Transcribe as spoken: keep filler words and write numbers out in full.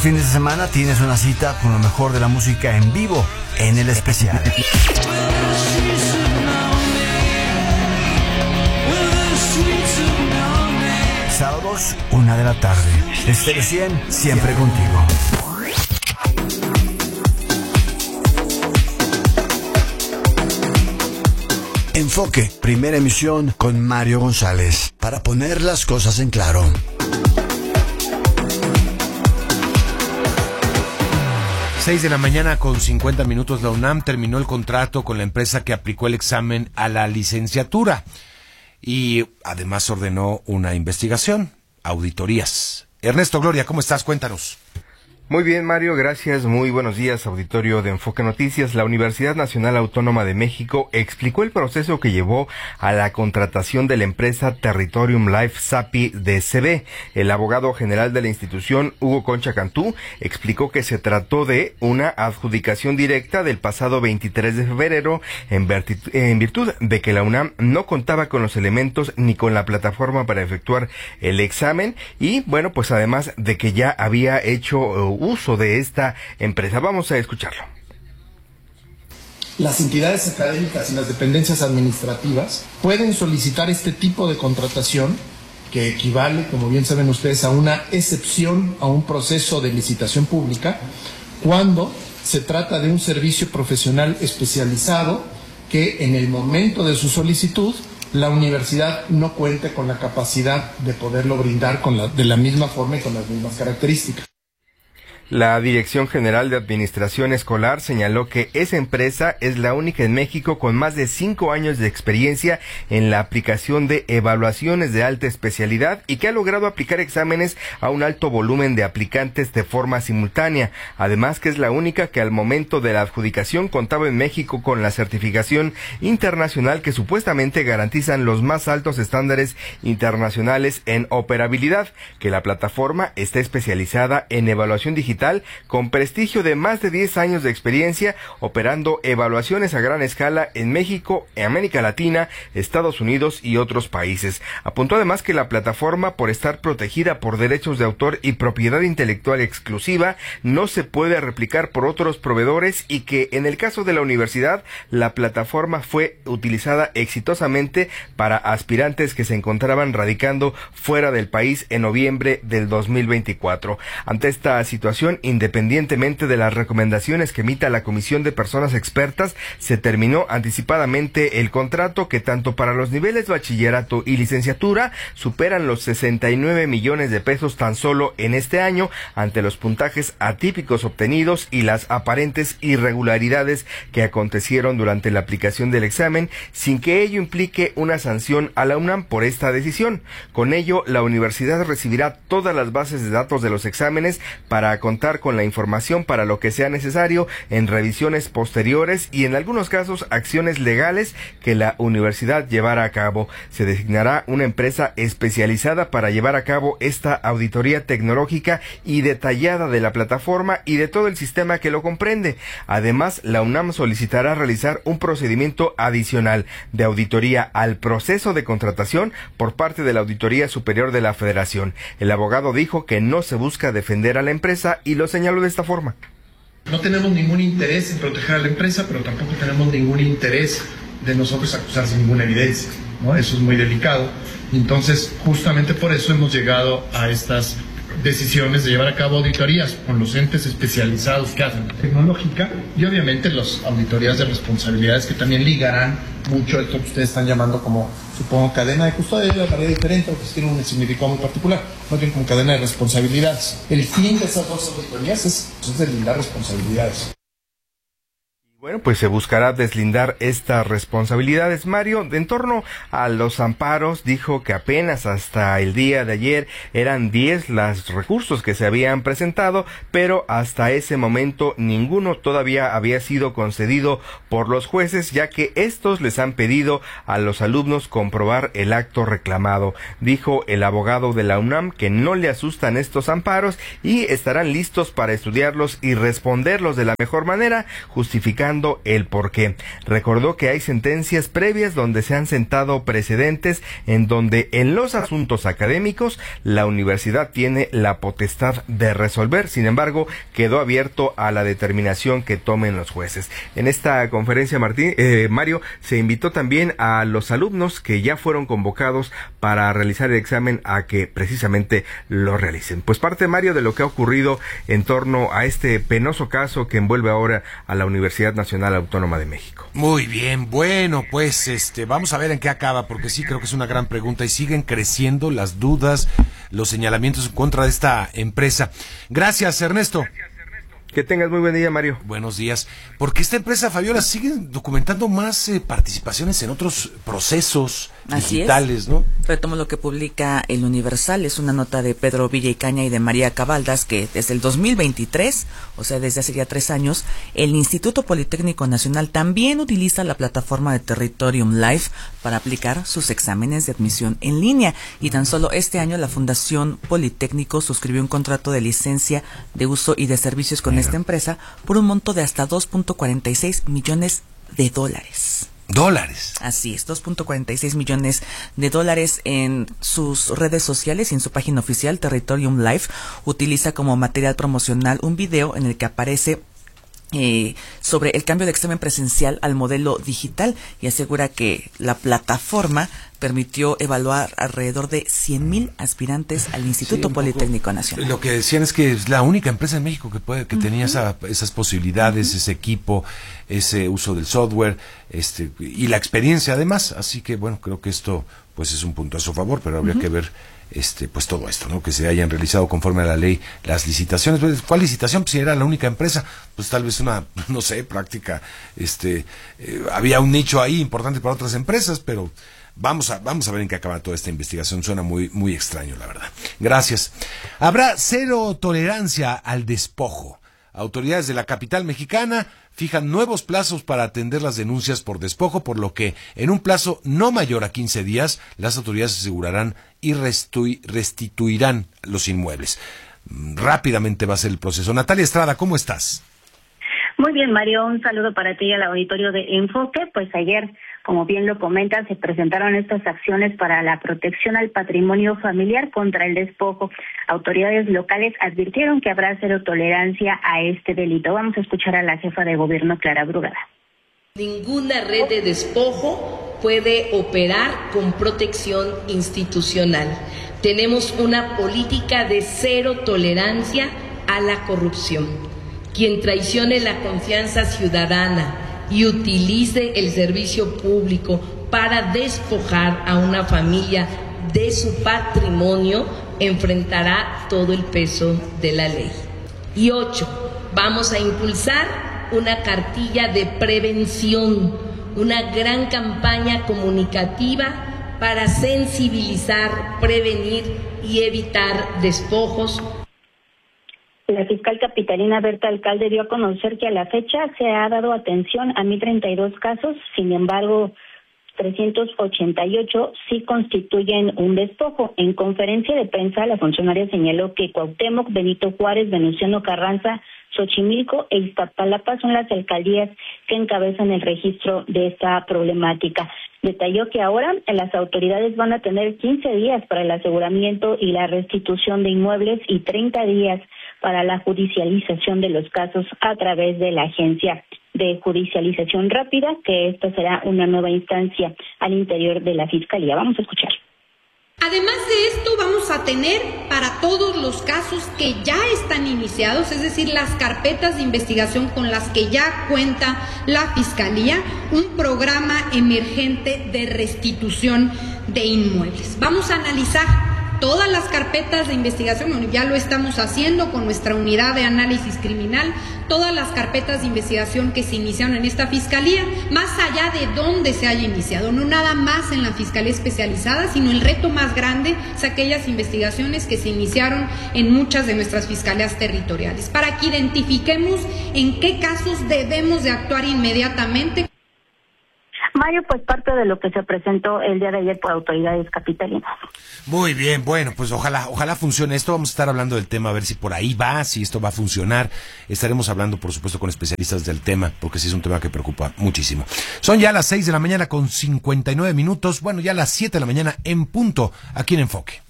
fines de semana tienes una cita con lo mejor de la música en vivo en El Especial. Sábados, una de la tarde. Estéreo cien, siempre contigo. Enfoque, primera emisión con Mario González, para poner las cosas en claro. seis de la mañana con cincuenta minutos. La UNAM terminó el contrato con la empresa que aplicó el examen a la licenciatura y además ordenó una investigación, auditorías. Ernesto Gloria, ¿cómo estás? Cuéntanos. Muy bien, Mario, gracias. Muy buenos días, auditorio de Enfoque Noticias. La Universidad Nacional Autónoma de México explicó el proceso que llevó a la contratación de la empresa Territorium Life Sapi de C B. El abogado general de la institución, Hugo Concha Cantú, explicó que se trató de una adjudicación directa del pasado veintitrés de febrero en, virtud, en virtud de que la UNAM no contaba con los elementos ni con la plataforma para efectuar el examen y, bueno, pues además de que ya había hecho uso de esta empresa. Vamos a escucharlo. Las entidades académicas y las dependencias administrativas pueden solicitar este tipo de contratación que equivale, como bien saben ustedes, a una excepción a un proceso de licitación pública cuando se trata de un servicio profesional especializado que en el momento de su solicitud la universidad no cuente con la capacidad de poderlo brindar con la, de la misma forma y con las mismas características. La Dirección General de Administración Escolar señaló que esa empresa es la única en México con más de cinco años de experiencia en la aplicación de evaluaciones de alta especialidad y que ha logrado aplicar exámenes a un alto volumen de aplicantes de forma simultánea. Además, que es la única que al momento de la adjudicación contaba en México con la certificación internacional que supuestamente garantizan los más altos estándares internacionales en operabilidad, que la plataforma está especializada en evaluación digital con prestigio de más de diez años de experiencia operando evaluaciones a gran escala en México, en América Latina, Estados Unidos y otros países. Apuntó además que la plataforma, por estar protegida por derechos de autor y propiedad intelectual exclusiva, no se puede replicar por otros proveedores y que en el caso de la universidad, la plataforma fue utilizada exitosamente para aspirantes que se encontraban radicando fuera del país en noviembre del dos mil veinticuatro. Ante esta situación, independientemente de las recomendaciones que emita la Comisión de Personas Expertas, se terminó anticipadamente el contrato que tanto para los niveles bachillerato y licenciatura superan los sesenta y nueve millones de pesos tan solo en este año ante los puntajes atípicos obtenidos y las aparentes irregularidades que acontecieron durante la aplicación del examen, sin que ello implique una sanción a la UNAM por esta decisión. Con ello, la universidad recibirá todas las bases de datos de los exámenes para contar con la información para lo que sea necesario en revisiones posteriores y en algunos casos acciones legales que la universidad llevará a cabo. Se designará una empresa especializada para llevar a cabo esta auditoría tecnológica y detallada de la plataforma y de todo el sistema que lo comprende. Además, la UNAM solicitará realizar un procedimiento adicional de auditoría al proceso de contratación por parte de la Auditoría Superior de la Federación. El abogado dijo que no se busca defender a la empresa y lo señaló de esta forma. No tenemos ningún interés en proteger a la empresa, pero tampoco tenemos ningún interés de nosotros acusar sin ninguna evidencia, ¿no? Eso es muy delicado. Entonces, justamente por eso hemos llegado a estas decisiones de llevar a cabo auditorías con los entes especializados que hacen tecnológica y obviamente las auditorías de responsabilidades que también ligarán mucho esto que ustedes están llamando como, supongo, cadena de custodia, de manera diferente, porque tiene un significado muy particular, no tiene como cadena de responsabilidades. El fin de esas dos auditorías es, es deslindar responsabilidades. Bueno, pues se buscará deslindar estas responsabilidades. Mario, en torno a los amparos, dijo que apenas hasta el día de ayer eran diez los recursos que se habían presentado, pero hasta ese momento ninguno todavía había sido concedido por los jueces, ya que estos les han pedido a los alumnos comprobar el acto reclamado. Dijo el abogado de la UNAM que no le asustan estos amparos y estarán listos para estudiarlos y responderlos de la mejor manera, justificando explicando el porqué. Recordó que hay sentencias previas donde se han sentado precedentes en donde en los asuntos académicos la universidad tiene la potestad de resolver. Sin embargo, quedó abierto a la determinación que tomen los jueces. En esta conferencia, Martín, eh, Mario, se invitó también a los alumnos que ya fueron convocados para realizar el examen a que precisamente lo realicen. Pues parte, Mario, de lo que ha ocurrido en torno a este penoso caso que envuelve ahora a la Universidad Nacional Autónoma de México. Muy bien, bueno, pues este vamos a ver en qué acaba, porque sí creo que es una gran pregunta y siguen creciendo las dudas, los señalamientos en contra de esta empresa. Gracias, Ernesto. Que tengas muy buen día, Mario. Buenos días. Porque esta empresa, Fabiola, sigue documentando más eh, participaciones en otros procesos Así digitales, es. ¿no? Retomo lo que publica El Universal, es una nota de Pedro Villa y Caña y de María Cabaldas, que desde el dos mil veintitrés, o sea, desde hace ya tres años, el Instituto Politécnico Nacional también utiliza la plataforma de Territorium Live para aplicar sus exámenes de admisión en línea. Y tan solo este año la Fundación Politécnico suscribió un contrato de licencia de uso y de servicios con esta empresa por un monto de hasta dos punto cuarenta y seis millones de dólares. Dólares. Así es, dos punto cuarenta y seis millones de dólares. En sus redes sociales y en su página oficial, Territorium Live utiliza como material promocional un video en el que aparece Eh, sobre el cambio de examen presencial al modelo digital y asegura que la plataforma permitió evaluar alrededor de cien mil aspirantes al Instituto sí, Politécnico Nacional. Lo que decían es que es la única empresa en México que puede que uh-huh. tenía esa, esas posibilidades, uh-huh. ese equipo, ese uso del software, este y la experiencia además. Así que bueno, creo que esto pues es un punto a su favor, pero habría uh-huh. que ver este pues todo esto, ¿no? Que se hayan realizado conforme a la ley las licitaciones. ¿Cuál licitación? Pues si era la única empresa, pues tal vez una, no sé, práctica, este eh, había un nicho ahí importante para otras empresas, pero vamos a vamos a ver en qué acaba toda esta investigación. Suena muy muy extraño, la verdad. Gracias. Habrá cero tolerancia al despojo. Autoridades de la capital mexicana fijan nuevos plazos para atender las denuncias por despojo, por lo que en un plazo no mayor a quince días, las autoridades asegurarán y restu- restituirán los inmuebles. Rápidamente va a ser el proceso. Natalia Estrada, ¿cómo estás? Muy bien, Mario, un saludo para ti y al auditorio de Enfoque. Pues ayer, como bien lo comentas, se presentaron estas acciones para la protección al patrimonio familiar contra el despojo. Autoridades locales advirtieron que habrá cero tolerancia a este delito. Vamos a escuchar a la jefa de gobierno, Clara Brugada. Ninguna red de despojo puede operar con protección institucional. Tenemos una política de cero tolerancia a la corrupción. Quien traicione la confianza ciudadana y utilice el servicio público para despojar a una familia de su patrimonio enfrentará todo el peso de la ley. Y ocho, vamos a impulsar una cartilla de prevención, una gran campaña comunicativa para sensibilizar, prevenir y evitar despojos. La fiscal capitalina Berta Alcalde dio a conocer que a la fecha se ha dado atención a mil treinta y dos casos, sin embargo, trescientos ochenta y ocho sí constituyen un despojo. En conferencia de prensa, la funcionaria señaló que Cuauhtémoc, Benito Juárez, Venustiano Carranza, Xochimilco e Iztapalapa son las alcaldías que encabezan el registro de esta problemática. Detalló que ahora las autoridades van a tener quince días para el aseguramiento y la restitución de inmuebles y treinta días para la judicialización de los casos a través de la Agencia de Judicialización Rápida, que esta será una nueva instancia al interior de la Fiscalía. Vamos a escuchar. Además de esto, vamos a tener para todos los casos que ya están iniciados, es decir, las carpetas de investigación con las que ya cuenta la Fiscalía, un programa emergente de restitución de inmuebles. Vamos a analizar todas las carpetas de investigación, bueno, ya lo estamos haciendo con nuestra unidad de análisis criminal, todas las carpetas de investigación que se iniciaron en esta fiscalía, más allá de dónde se haya iniciado, no nada más en la fiscalía especializada, sino el reto más grande es aquellas investigaciones que se iniciaron en muchas de nuestras fiscalías territoriales, para que identifiquemos en qué casos debemos de actuar inmediatamente. Mario, pues parte de lo que se presentó el día de ayer por autoridades capitalinas. Muy bien, bueno, pues ojalá, ojalá funcione esto. Vamos a estar hablando del tema, a ver si por ahí va, si esto va a funcionar. Estaremos hablando, por supuesto, con especialistas del tema, porque sí es un tema que preocupa muchísimo. Son ya las seis de la mañana con cincuenta y nueve minutos, bueno, ya las siete de la mañana en punto, aquí en Enfoque.